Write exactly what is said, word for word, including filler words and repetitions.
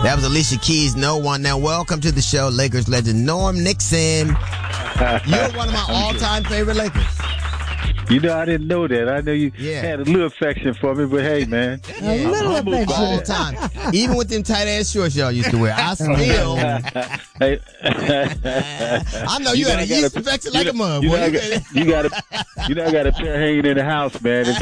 That was Alicia Keys, No One. Now, welcome to the show, Lakers legend Norm Nixon. You're one of my all-time favorite Lakers. You know, I didn't know that. I know you yeah. had a little affection for me, but hey, man. Yeah. A little affection. All time. Even with them tight-ass shorts y'all used to wear. I still. Hey. I know you, you had a yeast infection like a mug. You boy. know, I got, you, got a, you know, I got a pair hanging in the house, man. It's